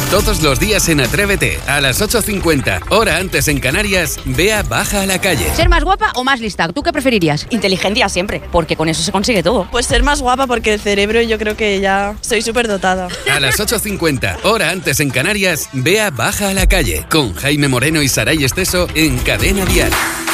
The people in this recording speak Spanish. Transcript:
Todos los días en Atrévete, a las 8:50, hora antes en Canarias, Bea baja a la calle. ¿Ser más guapa o más lista? ¿Tú qué preferirías? Inteligencia siempre, porque con eso se consigue todo. Pues ser más guapa, porque el cerebro yo creo que ya soy súper dotada. A las 8:50, hora antes en Canarias, Bea baja a la calle, con Jaime Moreno y Saray Esteso en Cadena Dial.